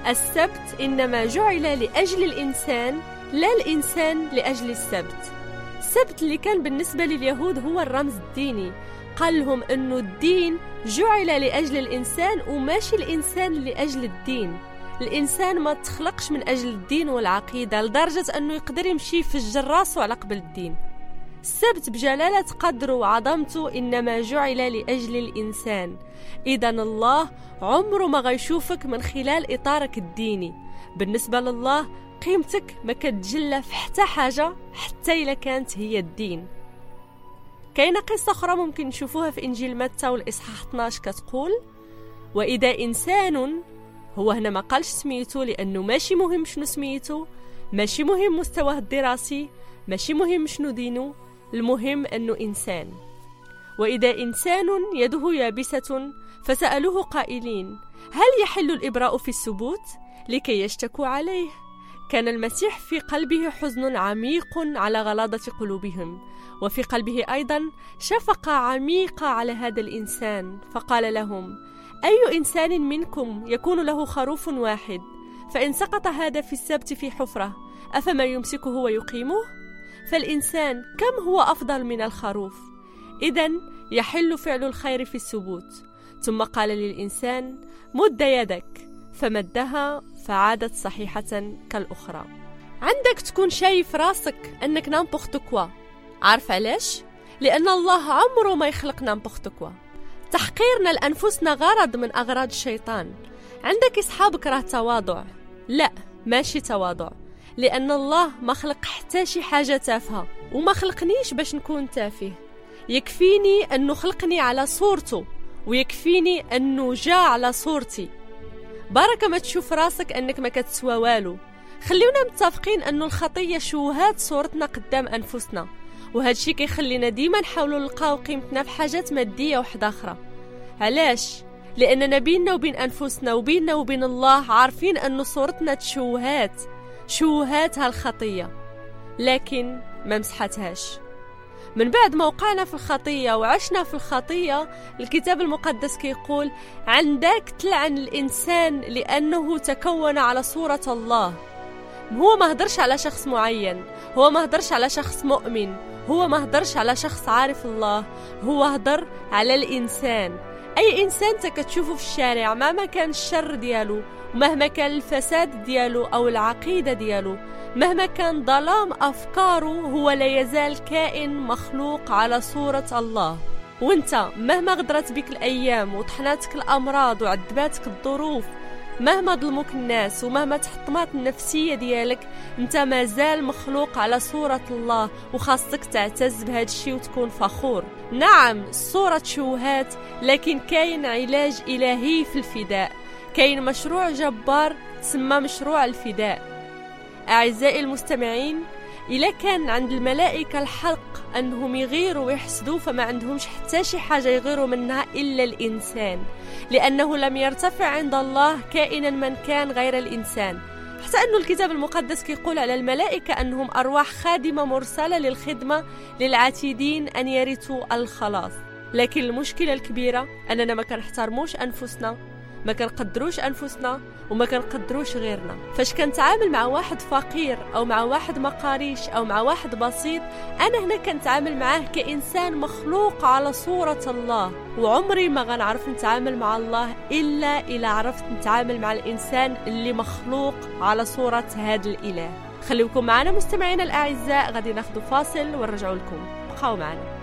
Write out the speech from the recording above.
السبت إنما جعل لأجل الإنسان، لا الإنسان لأجل السبت. السبت اللي كان بالنسبة لليهود هو الرمز الديني، قال لهم أنه الدين جعل لأجل الإنسان وماشي الإنسان لأجل الدين. الإنسان ما تخلقش من أجل الدين والعقيدة لدرجة أنه يقدر يمشي يفجر راسه على قبل الدين. السبت بجلالة قدره وعظمته إنما جعل لأجل الإنسان. إذن الله عمره ما غيشوفك من خلال إطارك الديني. بالنسبة لله قيمتك ما كتجلى في حتى حاجة حتى إلا كانت هي الدين. كاينة قصة أخرى ممكن نشوفوها في إنجيل متى والإصحاح 12 كتقول: وإذا إنسان، هو هنا ما قالش سميته لأنه ماشي مهم شنو سميته، ماشي مهم مستواه الدراسي، ماشي مهم شنو دينه، المهم أنه إنسان. وإذا إنسان يده يابسة فسألوه قائلين: هل يحل الإبراء في السبوت؟ لكي يشتكوا عليه. كان المسيح في قلبه حزن عميق على غلاظة قلوبهم، وفي قلبه أيضا شفقة عميقة على هذا الإنسان، فقال لهم: أي إنسان منكم يكون له خروف واحد، فإن سقط هذا في السبت في حفرة أفما يمسكه ويقيمه؟ فالإنسان كم هو أفضل من الخروف؟ إذن يحل فعل الخير في السبوت. ثم قال للإنسان: مد يدك، فمدها فعادت صحيحة كالأخرى. عندك تكون شايف راسك أنك نامبوخت كوا. عارف علاش؟ لأن الله عمره ما يخلق نامبوخت كوا. تحقيرنا لأنفسنا غرض من أغراض الشيطان. عندك إصحابك راه تواضع؟ لا، ماشي تواضع، لأن الله ما خلق حتى شي حاجة تافهة، وما خلقنيش باش نكون تافه. يكفيني أنه خلقني على صورته، ويكفيني أنه جاء على صورتي. بركة ما تشوف راسك أنك ما كتسوى والو. خليونا متفقين أنه الخطية شوهات صورتنا قدام أنفسنا، وهذا الشيء كيخلينا ديما نحاولوا نلقاو قيمتنا في حاجات مادية وحدة أخرى. علاش؟ لأننا بيننا وبين أنفسنا وبيننا وبين الله عارفين أنه صورتنا شوهات هالخطية، لكن ما مسحتهاش. من بعد ما وقعنا في الخطية وعشنا في الخطية، الكتاب المقدس كيقول: عندك تلعن الإنسان لأنه تكون على صورة الله. هو ما هدرش على شخص معين، هو ما هدرش على شخص مؤمن، هو ما هدرش على شخص عارف الله، هو هدر على الإنسان. أي إنسان تكتشوفه في الشارع مهما كان الشر ديالو، ومهما كان الفساد ديالو أو العقيدة ديالو، مهما كان ظلام أفكاره، هو لا يزال كائن مخلوق على صورة الله. وانت مهما غدرت بك الأيام وطحناتك الأمراض وعذباتك الظروف، مهما ظلموك الناس ومهما تحطمات النفسية ديالك، انت مازال مخلوق على صورة الله، وخاصك تعتز بهذا الشيء وتكون فخور. نعم الصورة تشوهات، لكن كاين علاج إلهي في الفداء، كاين مشروع جبار تسمى مشروع الفداء. أعزائي المستمعين، إلا كان عند الملائكة الحق أنهم يغيروا ويحسدوا، فما عندهمش حتى شي حاجة يغيروا منها إلا الإنسان، لأنه لم يرتفع عند الله كائنا من كان غير الإنسان. حتى أنه الكتاب المقدس كيقول على الملائكة أنهم أرواح خادمة مرسلة للخدمة للعاتدين أن يرثوا الخلاص. لكن المشكلة الكبيرة أننا ما كنحترموش أنفسنا، ما كنقدروش أنفسنا، وما كنقدروش غيرنا. فاش كنتعامل مع واحد فقير أو مع واحد مقاريش أو مع واحد بسيط، أنا هنا كنتعامل معاه كإنسان مخلوق على صورة الله، وعمري ما غنعرف نتعامل مع الله إلا إذا عرفت نتعامل مع الإنسان اللي مخلوق على صورة هذا الإله. خليكم معنا مستمعينا الأعزاء، غادي ناخذ فاصل ونرجع لكم، بقاو معنا.